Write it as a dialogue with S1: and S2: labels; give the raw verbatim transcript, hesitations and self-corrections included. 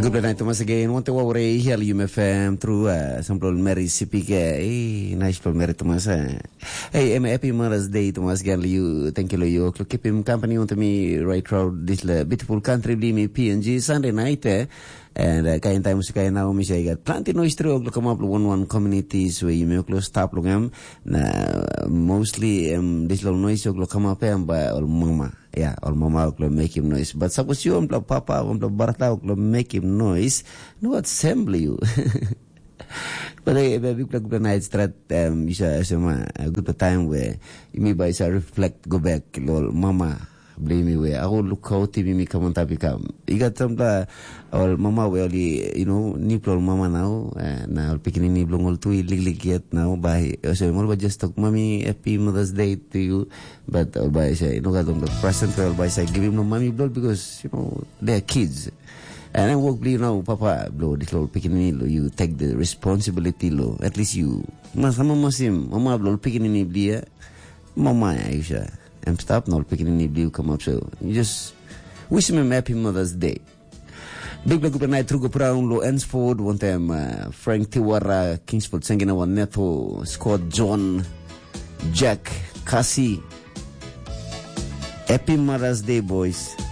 S1: Good night, Thomas again. Want to worry here, you may fam through uh, some people Mary C P K. Hey, nice people Mary Thomas. Uh. Hey, I'm happy Mother's Day, Thomas. Girl, you thank you, you keep him company on to me right crowd this uh, beautiful country, be me P N G Sunday night. Eh? And uh, kain tayo musika na umi siya got plenty noise through look come up one one communities where you may close stop look em na mostly um this little noise look come up em by all mama yeah all mama look make him noise but suppose you um papa um barata look make him noise no assembly you but I baby look the night strat um isa sama a good time where you may by sa reflect go back lol mama blame me where I will look out T V me come on tapi kam igat some la or mama well you know ni plol mama now na picking ni blong all tui lig yet now by so more but just talk mommy happy Mother's Day to you but uh, by say no got on the present well by say give him no mommy blood because you know they're kids and I work you know papa blow this little picking ni you take the responsibility lo at least you mas sama masim mama blow picking ni dia mama Aisha and stop not picking any blue come up so you just wish him a happy Mother's Day. Big black good night through Brown Low Ensford one time uh, Frank Tiwara Kingsford singing our Neto Scott John Jack Cassie. Happy Mother's Day boys.